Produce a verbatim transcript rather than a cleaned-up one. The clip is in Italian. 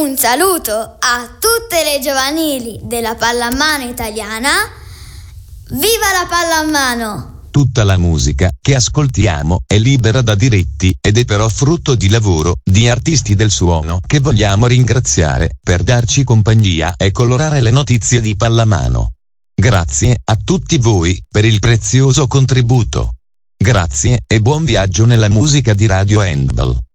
Un saluto a tutte le giovanili della pallamano italiana. Viva la pallamano! Tutta la musica che ascoltiamo è libera da diritti ed è però frutto di lavoro di artisti del suono che vogliamo ringraziare per darci compagnia e colorare le notizie di pallamano. Grazie a tutti voi per il prezioso contributo. Grazie e buon viaggio nella musica di Radio Handball.